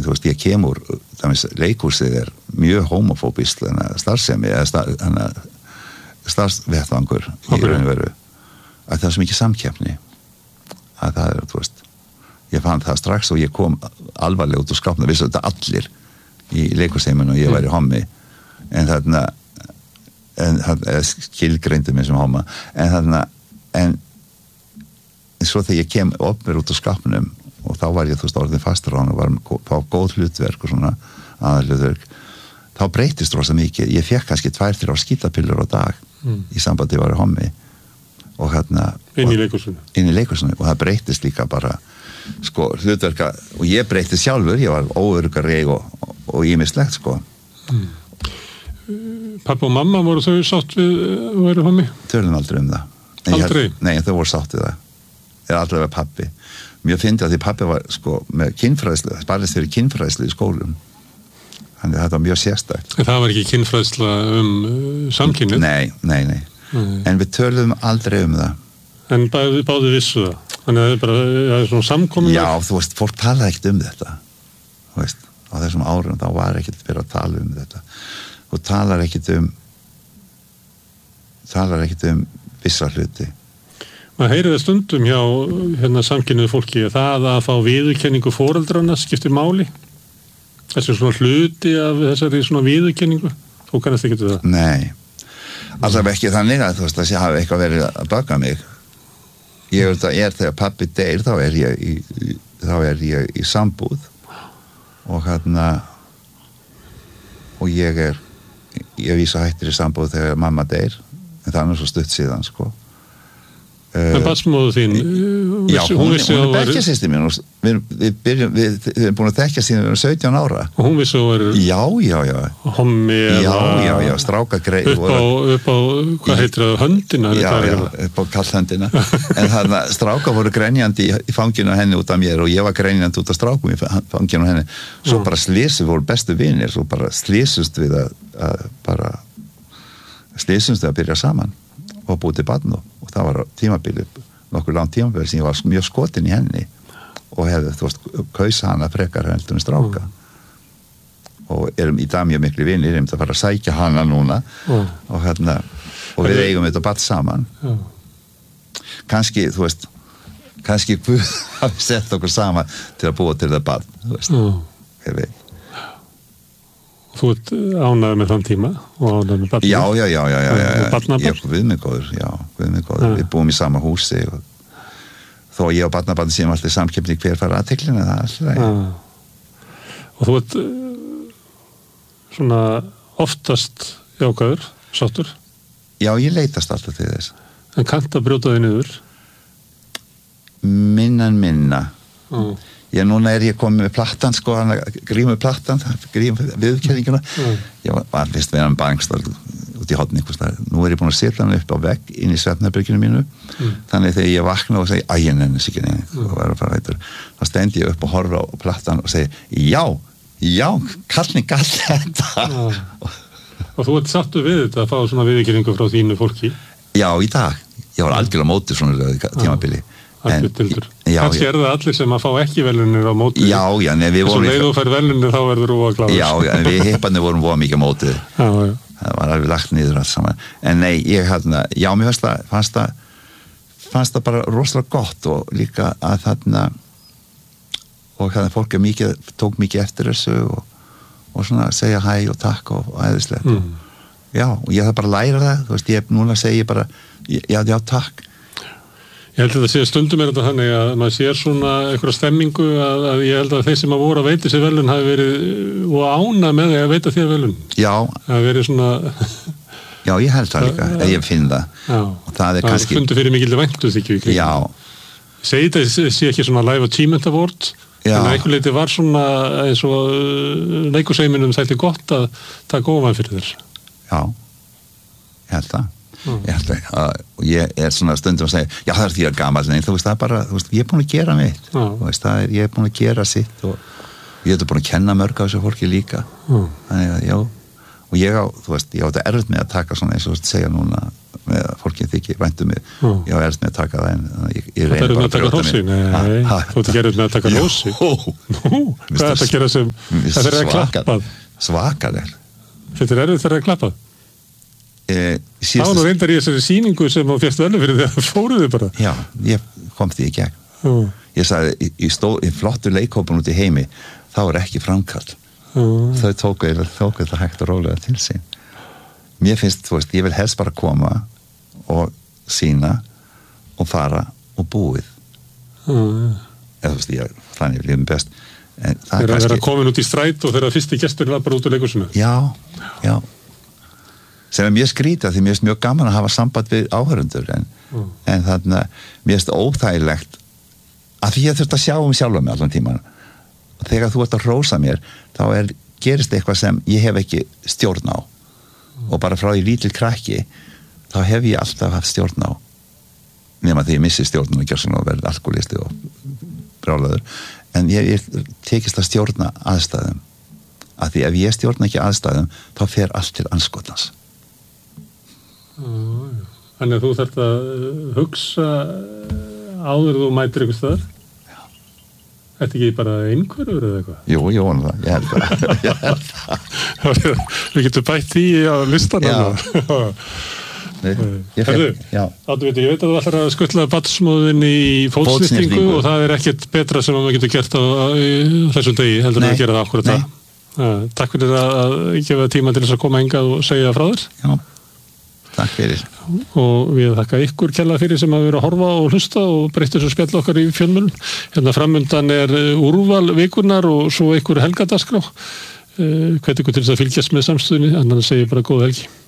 en þú veist, ég kemur leikhúsið mjög homofóbist starfsemi starfsvettvangur í raun og veru að það svo mikið samkeppni að það þú veist ég fann það strax og ég kom alvarlega út úr skápna vissu þetta allir í leikhúsheiminu og ég væri hommi en þarna skilgreindi mig sem homma en svo þegar ég kem upp mér út úr skápnum og þá var ég þú veist orðin fastur á hann og var á góð hlutverk og svona aðalhlutverk þá breytist rosa mikið ég fekk kannski 2-3 skítapillur á dag í sambandi að vera hommi og inn í leikhúsinu og það breytist líka bara sko hlutverka og ég breytist sjálfur ég var óörugari og ýmislegt sko Pappa og mamma voru þau sátt við að vera hommi? Tölum aldrei það Aldrei? Nei, þau voru sátt við það aldrei verið pappi mjög fyndi að því pappi var sko með kynfræðslu barðist fyrir kynfræðslu í skólum þannig að þetta var mjög sérstakt En það var ekki kynfræðsla samkynið? Nei en við töluðum aldrei það En báðu vissu það? Þannig að það er svona samkomin Já, þú veist, fólk talaði ekkert þetta þú veist, á þessum árum þá var ekkert fyrir að tala þetta og talar ekkert vissa hluti Maður heyrir það stundum hjá samkynniðu fólki það að fá viðurkenningu foreldrana skiptir máli þessi svona hluti af þessari svona viðurkenningu þú kannast ekki til það Nei, alltaf ekki þannig að þú veist að ég hafi eitthvað verið að baka mig ég þegar pabbi deyr þá er ég í sambúð og og ég vísa hættir í sambúð þegar mamma deyr en það svo stutt síðan sko En barnsmóðu þín Já, hún er bekkjarsystir mín við erum búin að þekkja síðan við erum 17 ára og hún vissi að vera hommi já, stráka greið upp á, hvað heitir það, höndina upp á kallhöndina en þarna stráka voru grenjandi í fanginu henni út af mér og ég var grenjandi út af strákum í fanginu henni svo bara slísum við voru bestu vinir svo bara slísumst við að byrja saman og búið til barn og það var nokkur langt tímabili sem ég var mjög skotin í henni og hefði, þú veist, kausa hana frekar heldur en stráka og erum í dag mjög miklu vinir erum að fara að sækja hana núna og við eigum þetta barn saman kannski, þú veist kannski Guð hafi sett okkur saman til að búa til það barn þú veist, ég veit Þú ert ánægður með þann tíma og ánægður með barnið? Já. Ég Guð mig góður. Við búum í sama húsi og þó ég og barnabarnið séum alltaf samkeppni hver fara athyglinni það alltaf. Og þú ert svona oftast jákvæður, sáttur? Já, ég leitast alltaf til þess. En kanntu að brjóta þig niður? Minna. Núna ég komið með plattan sko, grímur plattan viðurkenninguna ég var fyrst við hann bangstar út í horni nú ég búin að setja hann upp á vegg inn í svefnherberginu mínu þannig þegar ég vakna og segi ég nenni sig ekki þá stend ég upp og horfa á plattan og segi já, kallni gall þetta og þú ert sattur við þetta að fá svona viðurkenningu frá þínu fólki? Já, í dag, ég var algjörlega mótið svona tímabili kannski það allir sem að fá ekki velunir á móti en við vorum leið og fær velunir þá verður þú að klára en við hipparnir vorum voða mikið á móti það var alveg lagt niður allt saman en nei, mér fannst það bara rosalega gott og líka að og fólk tók mikið eftir þessu og svona segja hæ og takk og æðislegt og ég þarf bara að læra það þú veist, núna segi ég bara já, takk Ég held að það sé stundum þetta þannig að maður sér svona einhverja stemmingu að ég held að þeir sem að voru að veita sér velun hafi verið og ánað með því að veita þér velun. Já. Það hafi verið svona... Já, ég held það líka, ég finn það. Já. Og það kannski... Það fundu fyrir mikilvæg væntu þykju í kring. Já. Segi þetta sé ekki svona live achievement award, en að einhver leiti var svona eins og leikurseiminum þætti gott að taka ofan fyrir þér. Já, ég held það. Ég svona stundum að segja já það því að gamall, nei þú veist það bara ég búin að gera mitt ég búin að gera sitt og ég búin að kenna mörg á þessu fólki líka þannig að og ég á þetta erfitt með að taka svona eins og segja núna með fólki fólki þykir væntum mig ég var erst með að taka það en ég reyni bara að taka hrósi? Nei, þú ert ekki erst með að taka hrósi? Hvað er þetta að gera sem það er að klappað? Svakalega. Þetta er erfið þegar að klappað? Það var nú reyndar í þessari sýningu sem á fyrst velum fyrir því að fóruðu bara. Já, ég kom því í gegn. Ég sagði, í flottu leikhópun út í heimi, þá er ekki framkall. Þau tóku þetta hægt og rólega til sín. Mér finnst, þú veist, ég vil helst bara koma og sýna og fara og búið. Eða, þú veist, þannig vil ég best. Þegar það er að komin út í stræt og þegar fyrsti gestur var bara út úr leikhúsinu. Já. Sem er mjög skrítið, því mér finnst mjög gaman að hafa samband við áhörundur, en þarna, mér finnst óþægilegt að því ég þurft að sjá sjálfa mig allan tíman. Þegar þú ert að rósa mér, þá gerist eitthvað sem ég hef ekki stjórn á. Og bara frá því lítill krakki, þá hef ég alltaf haft stjórn á. Nema því ég missi stjórn og gjör svona og verð alkoholisti og brjálaður. En ég tekist að stjórna aðstæðum. Af því ef ég stjórna ekki aðstæðum, þá fer allt til andskotans. Þannig að þú þarft að hugsa áður þú mætir einhvers staðar? Já. Þetta ekki bara einhverjur eða eitthvað? Jú, ég held það. Við getum bætt því á listan. Ég veit að þú ætlar að skuttla batsmóðin í fótsnýrtingu og það er ekkert betra sem maður getur gert á þessum degi heldur en að gera það akkurat það. Takk fyrir að gefa tíma til þess að koma hingað og segja frá þér. Já. Takk fyrir. Og við þakka ykkur kærlega fyrir sem að vera að horfa og hlusta og breytta svo spjall okkar í fjölmiðlum. Hérna framundan er úrval vikurnar og svo ykkur helgadagskrá. Hvet ykkur til þess að fylgjast með samstöðunni, annars segi ég bara góða helgi.